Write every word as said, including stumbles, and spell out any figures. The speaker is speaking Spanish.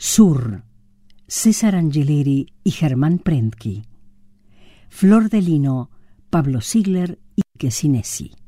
Sur, César Angeleri y Germán Prentke. Flor de lino, Pablo Ziegler y Ike Sinesi.